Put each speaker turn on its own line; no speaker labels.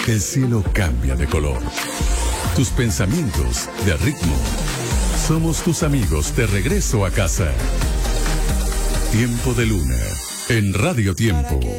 el cielo cambia de color. Tus pensamientos de ritmo. Somos tus amigos de regreso a casa. Tiempo de Luna en Radio Tiempo.